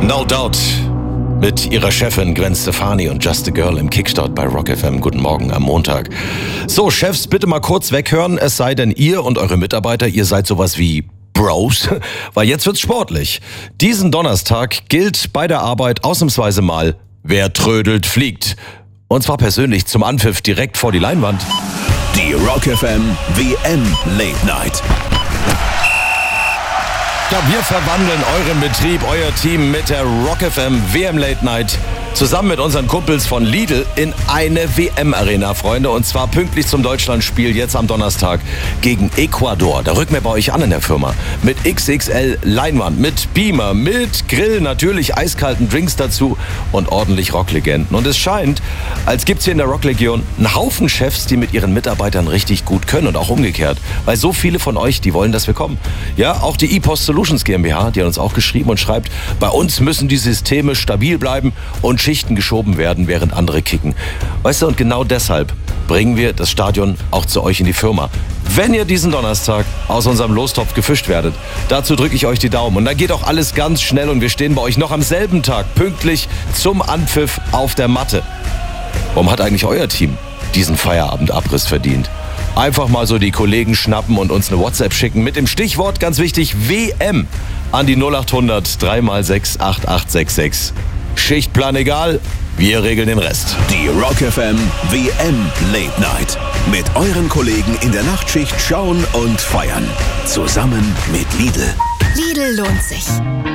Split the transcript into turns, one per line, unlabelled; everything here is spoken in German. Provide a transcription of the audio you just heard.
No Doubt mit ihrer Chefin Gwen Stefani und Just a Girl im Kickstart bei Rock FM. Guten Morgen am Montag. So, Chefs, bitte mal kurz weghören, es sei denn ihr und eure Mitarbeiter, ihr seid sowas wie Bros, weil jetzt wird's sportlich. Diesen Donnerstag gilt bei der Arbeit ausnahmsweise mal, wer trödelt, fliegt. Und zwar persönlich zum Anpfiff direkt vor die Leinwand.
Die Rock FM WM Late Night.
Ja, wir verwandeln euren Betrieb, euer Team mit der Rock FM WM Late Night zusammen mit unseren Kumpels von Lidl in eine WM-Arena, Freunde. Und zwar pünktlich zum Deutschlandspiel jetzt am Donnerstag gegen Ecuador. Da rücken wir bei euch an in der Firma. Mit XXL Leinwand, mit Beamer, mit Grill, natürlich eiskalten Drinks dazu und ordentlich Rocklegenden. Und es scheint, als gibt's hier in der Rocklegion einen Haufen Chefs, die mit ihren Mitarbeitern richtig gut können und auch umgekehrt. Weil so viele von euch, die wollen, dass wir kommen. Ja, auch die ePost Solutions GmbH, die hat uns auch geschrieben und schreibt, bei uns müssen die Systeme stabil bleiben und Schichten geschoben werden, während andere kicken. Weißt du, und genau deshalb bringen wir das Stadion auch zu euch in die Firma. Wenn ihr diesen Donnerstag aus unserem Lostopf gefischt werdet, dazu drücke ich euch die Daumen. Und dann geht auch alles ganz schnell und wir stehen bei euch noch am selben Tag pünktlich zum Anpfiff auf der Matte. Warum hat eigentlich euer Team diesen Feierabendabriss verdient? Einfach mal so die Kollegen schnappen und uns eine WhatsApp schicken mit dem Stichwort, ganz wichtig, WM an die 0800 3x6 8866. Schichtplan egal, wir regeln den Rest.
Die Rock FM WM Late Night. Mit euren Kollegen in der Nachtschicht schauen und feiern. Zusammen mit Lidl.
Lidl lohnt sich.